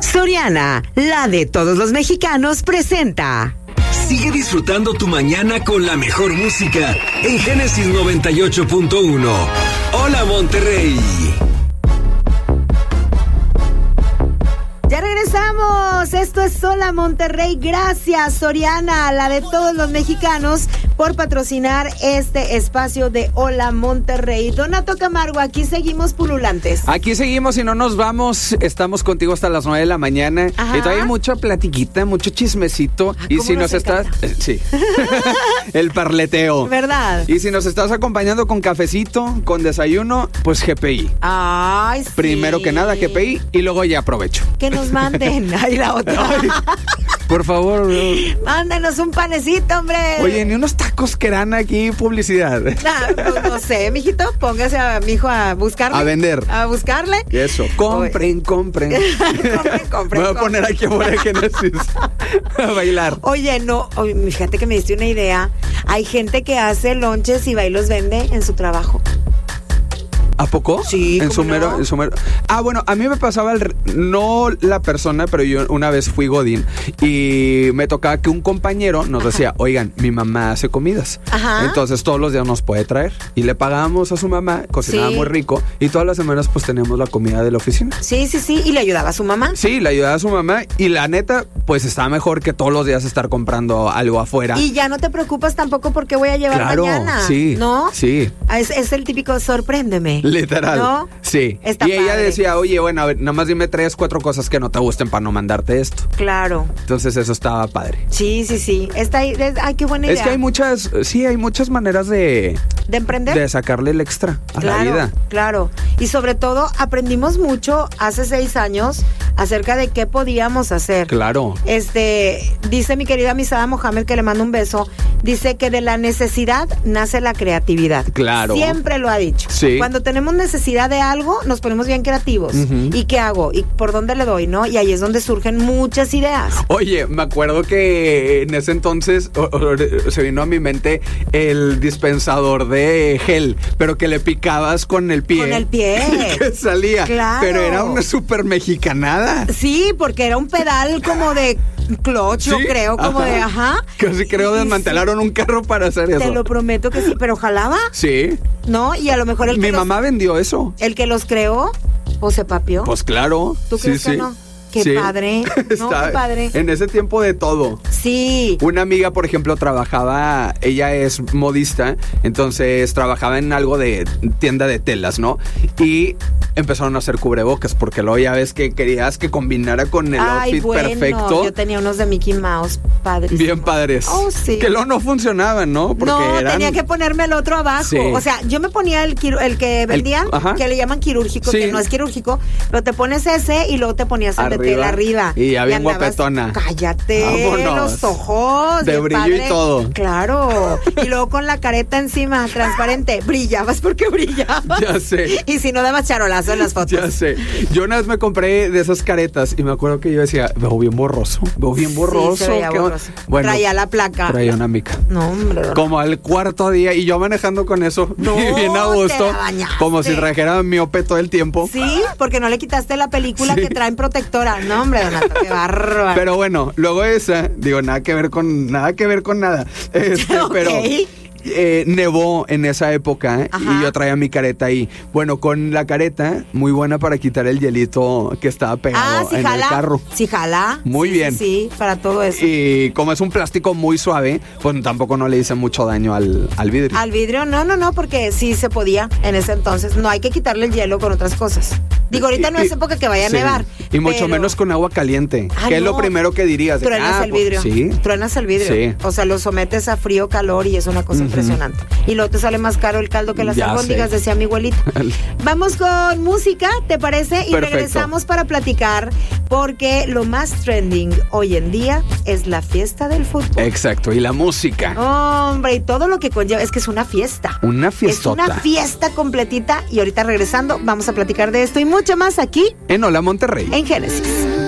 Soriana, la de todos los mexicanos, presenta. Sigue disfrutando tu mañana con la mejor música en Génesis 98.1. Hola, Monterrey. Ya regresamos, esto es Hola Monterrey, gracias Soriana, la de todos los mexicanos, por patrocinar este espacio de Hola Monterrey. Donato Camargo, aquí seguimos pululantes. Aquí seguimos y no nos vamos, estamos contigo hasta las 9 de la mañana. Ajá. Y todavía mucha platiquita, mucho chismecito. Y si nos estás... sí, el parleteo. ¿Verdad? Y si nos estás acompañando con cafecito, con desayuno, pues GPI. Ay, sí. Primero que nada GPI y luego ya aprovecho. Que nos manden. Ahí la otra. Ay, por favor. Mándanos un panecito, hombre. Oye, ni unos tacos que eran aquí publicidad. Pues no sé, mijito, póngase a mi hijo a buscarle. A vender. A buscarle. Eso, compren. compren. Me voy a poner aquí afuera de Génesis a bailar. Oye, no, fíjate que me diste una idea. Hay gente que hace lonches y va y los vende en su trabajo. ¿A poco? Sí, en su mero. Ah, bueno, a mí me pasaba no la persona, pero yo una vez fui godín y me tocaba que un compañero nos decía, oigan, mi mamá hace comidas. Ajá. Entonces todos los días nos puede traer. Y le pagábamos a su mamá, cocinaba muy rico y todas las semanas pues teníamos la comida de la oficina. Sí, y le ayudaba a su mamá. Sí, le ayudaba a su mamá y la neta, pues está mejor que todos los días estar comprando algo afuera. Y ya no te preocupas tampoco porque voy a llevar mañana. Sí, ¿no? Sí. Es el típico sorpréndeme. Literal. ¿No? Sí. Está y ella padre. decía, oye, bueno, a ver, nada más dime 3, 4 cosas que no te gusten para no mandarte esto. Claro. Entonces eso estaba padre. Sí. Ay, qué buena idea. Es que hay muchas maneras de emprender. De sacarle el extra a la vida. Claro. Y sobre todo aprendimos mucho hace 6 años acerca de qué podíamos hacer. Claro. Dice mi querida Misada Mohamed, que le mando un beso, dice que de la necesidad nace la creatividad. Claro. Siempre lo ha dicho. Sí. Cuando tenemos necesidad de algo, nos ponemos bien creativos. Uh-huh. ¿Y qué hago? ¿Y por dónde le doy? ¿No? Y ahí es donde surgen muchas ideas. Oye, me acuerdo que en ese entonces se vino a mi mente el dispensador de gel, pero que le picabas con el pie. Con el pie. Y que salía. Claro. Pero era una súper mexicanada. Sí, porque era un pedal como de clutch, ¿Sí? Yo creo, como de, Casi creo desmantelaron un carro para hacer eso. Te lo prometo que sí, pero jalaba. Sí. ¿No? Y a lo mejor Mi mamá vendió eso. El que los creó, o se papió. Pues claro. ¿Tú crees que no? Qué padre. No, qué padre. En ese tiempo de todo. Sí. Una amiga, por ejemplo, ella es modista, entonces trabajaba en algo de tienda de telas, ¿no? Y empezaron a hacer cubrebocas, porque luego ya ves que querías que combinara con el outfit perfecto. Yo tenía unos de Mickey Mouse padres. Bien padres. Oh, sí. Que luego no funcionaban, ¿no? Porque tenía que ponerme el otro abajo. Sí. O sea, yo me ponía el que vendían, que le llaman quirúrgico, que no es quirúrgico, pero te pones ese y luego te ponías el de tela arriba. Y ya bien guapetona. Cállate, vámonos. Los ojos. De brillo padre. Y todo. Claro. Y luego con la careta encima, transparente. Brillabas porque brillabas. Ya sé. Y si no dabas charolazo en las fotos. Ya sé. Yo una vez me compré de esas caretas y me acuerdo que yo decía, veo bien borroso. Sí, se veía borroso. Bueno, traía la placa. Traía una mica. No, hombre. Como al 4º día y yo manejando con eso. No, bien a gusto. Como si trajera miope todo el tiempo. Sí, porque no le quitaste la película que traen protectora. No, hombre, Donato, qué bárbaro. Pero bueno, luego nada que ver con nada. Pero nevó en esa época y yo traía mi careta ahí. Bueno, con la careta, muy buena para quitar el hielito que estaba pegado en el carro. Sí, jala. Muy bien. Sí, para todo eso. Y como es un plástico muy suave, pues tampoco no le hice mucho daño al vidrio. Al vidrio, no, porque sí se podía en ese entonces. No hay que quitarle el hielo con otras cosas. Digo, ahorita no es época que vaya a nevar. Y mucho menos con agua caliente. Que es lo primero que dirías. Truenas el vidrio. Sí. Truenas el vidrio. Sí. O sea, lo sometes a frío, calor y es una cosa impresionante. Y luego te sale más caro el caldo que las albóndigas, decía mi abuelita. Vamos con música, ¿te parece? Y regresamos para platicar, porque lo más trending hoy en día es la fiesta del fútbol. Exacto, y la música. Hombre, y todo lo que conlleva, es que es una fiesta. Una fiestota. Es una fiesta completita y ahorita regresando vamos a platicar de esto y mucho más aquí en Hola Monterrey. En Génesis.